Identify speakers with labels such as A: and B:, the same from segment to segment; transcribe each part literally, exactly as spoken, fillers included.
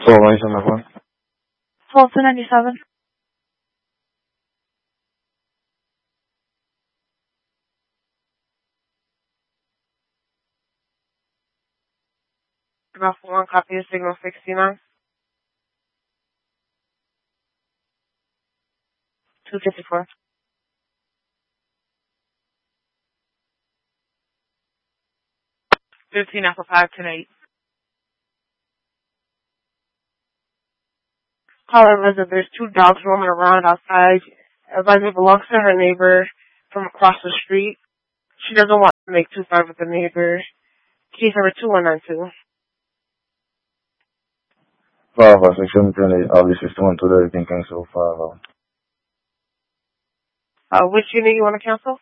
A: So, nice on that one.
B: twelve to ninety-seven. About one copy of signal sixty-nine. two fifty-four. fifteen after five tonight. Caller says that there's two dogs roaming around outside. Advisor belongs to her neighbor from across the street. She doesn't want to make too far with the neighbor. Case number two one nine two.
A: Five, uh, section ten, obviously, one to the everything cancel, five, uh.
B: Uh, which unit you want to cancel?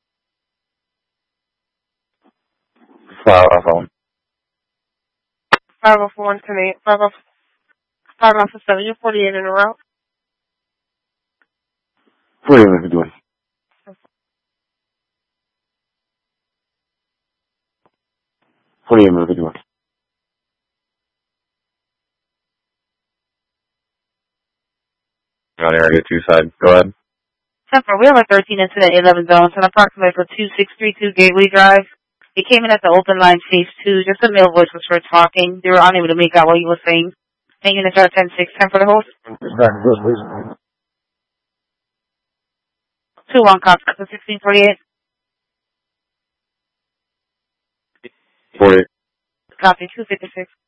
A: Five, uh,
B: five oh four one ten eight. five oh seven. You're forty-eight in a row.
A: forty-eight minutes doing. forty-eight minutes doing. On area two side, go ahead.
B: Temper, we have a thirteen incident eleven zone, so approximately for two six three two Gateway Drive. He came in at the open line phase two. Just a male voice was for talking. They were unable to make out what he was saying. And units are ten six. ten for the host. two one copy. sixteen forty-eight.
A: forty.
B: Copy. two fifty-six.